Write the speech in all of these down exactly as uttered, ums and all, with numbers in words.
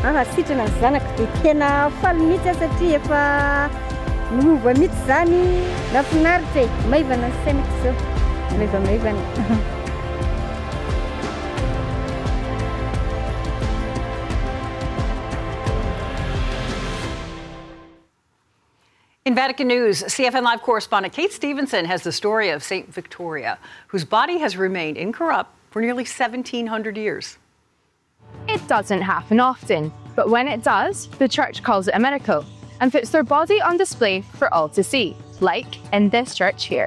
Ah, sitrana ny zanako dia tena faly mihitsy satria efa miova mihitsy zany. Nafinaritra e, maivana ny sainako zao. Maivamaivana. In Vatican News, C F N Live correspondent Kate Stevenson has the story of Saint Victoria, whose body has remained incorrupt for nearly seventeen hundred years. It doesn't happen often, but when it does, the Church calls it a miracle and puts their body on display for all to see, like in this church here.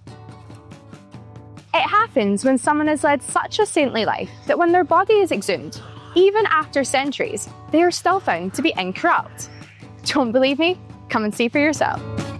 It happens when someone has led such a saintly life that when their body is exhumed, even after centuries, they are still found to be incorrupt. Don't believe me? Come and see for yourself.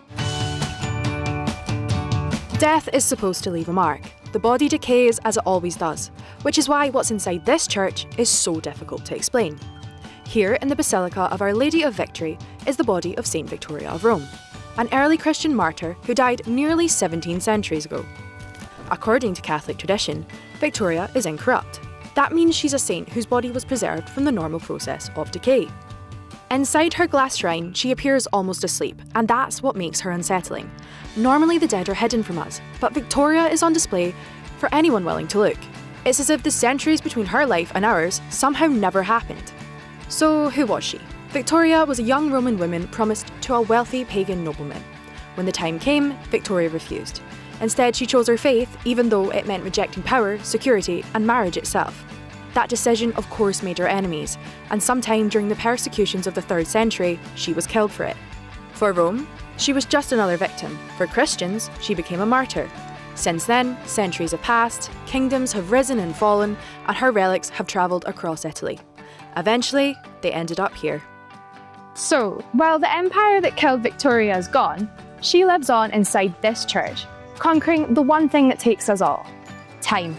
Death is supposed to leave a mark. The body decays as it always does, which is why what's inside this church is so difficult to explain. Here in the Basilica of Our Lady of Victory is the body of Saint Victoria of Rome, an early Christian martyr who died nearly seventeen centuries ago. According to Catholic tradition, Victoria is incorrupt. That means she's a saint whose body was preserved from the normal process of decay. Inside her glass shrine, she appears almost asleep, and that's what makes her unsettling. Normally the dead are hidden from us, but Victoria is on display for anyone willing to look. It's as if the centuries between her life and ours somehow never happened. So who was she? Victoria was a young Roman woman promised to a wealthy pagan nobleman. When the time came, Victoria refused. Instead, she chose her faith, even though it meant rejecting power, security, and marriage itself. That decision, of course, made her enemies, and sometime during the persecutions of the third century, she was killed for it. For Rome, she was just another victim. For Christians, she became a martyr. Since then, centuries have passed, kingdoms have risen and fallen, and her relics have travelled across Italy. Eventually, they ended up here. So, while the empire that killed Victoria is gone, she lives on inside this church, conquering the one thing that takes us all: time.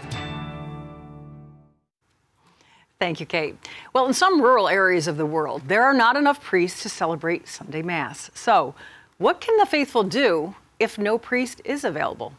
Thank you, Kate. Well, in some rural areas of the world, there are not enough priests to celebrate Sunday Mass. So, what can the faithful do if no priest is available?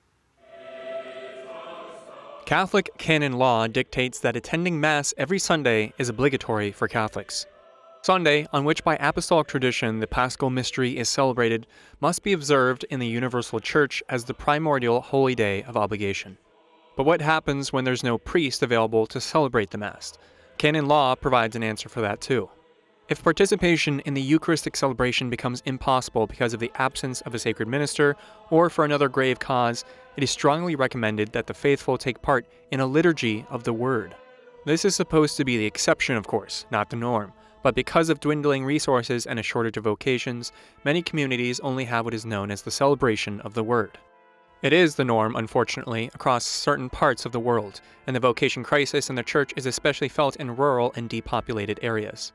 Catholic canon law dictates that attending Mass every Sunday is obligatory for Catholics. Sunday, on which by apostolic tradition the Paschal Mystery is celebrated, must be observed in the Universal Church as the primordial holy day of obligation. But what happens when there's no priest available to celebrate the Mass? Canon law provides an answer for that too. If participation in the Eucharistic celebration becomes impossible because of the absence of a sacred minister or for another grave cause, it is strongly recommended that the faithful take part in a liturgy of the Word. This is supposed to be the exception, of course, not the norm, but because of dwindling resources and a shortage of vocations, many communities only have what is known as the celebration of the Word. It is the norm, unfortunately, across certain parts of the world, and the vocation crisis in the Church is especially felt in rural and depopulated areas.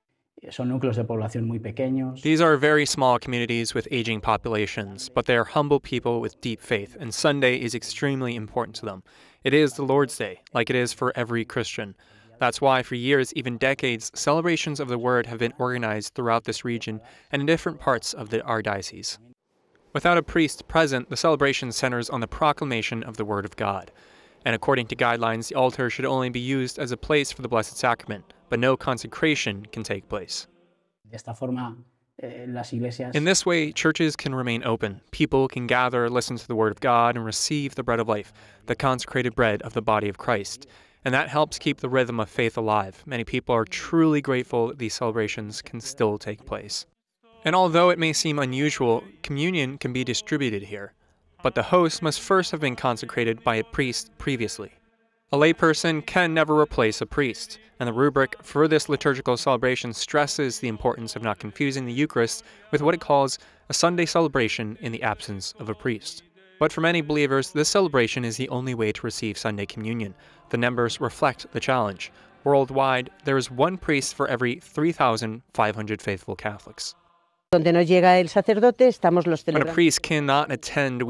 These are very small communities with aging populations, but they are humble people with deep faith, and Sunday is extremely important to them. It is the Lord's Day, like it is for every Christian. That's why for years, even decades, celebrations of the Word have been organized throughout this region and in different parts of the Archdiocese. Without a priest present, the celebration centers on the proclamation of the Word of God. And according to guidelines, the altar should only be used as a place for the Blessed Sacrament, but no consecration can take place. In this way, churches can remain open. People can gather, listen to the Word of God, and receive the bread of life, the consecrated bread of the body of Christ. And that helps keep the rhythm of faith alive. Many people are truly grateful that these celebrations can still take place. And although it may seem unusual, communion can be distributed here. But the host must first have been consecrated by a priest previously. A layperson can never replace a priest, and the rubric for this liturgical celebration stresses the importance of not confusing the Eucharist with what it calls a Sunday celebration in the absence of a priest. But for many believers, this celebration is the only way to receive Sunday communion. The numbers reflect the challenge. Worldwide, there is one priest for every three thousand five hundred faithful Catholics. When a priest cannot attend